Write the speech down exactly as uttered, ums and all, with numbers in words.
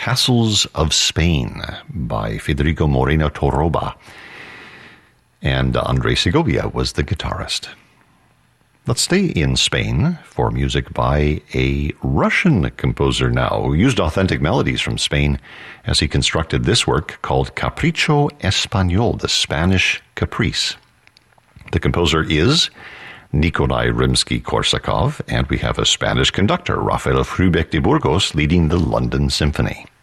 Castles of Spain by Federico Moreno Torroba. And Andre Segovia was the guitarist. Let's stay in Spain for music by a Russian composer now, who used authentic melodies from Spain as he constructed this work called Capricho Español, the Spanish Caprice. The composer is Nikolai Rimsky-Korsakov, and we have a Spanish conductor, Rafael Frubeck de Burgos, leading the London Symphony.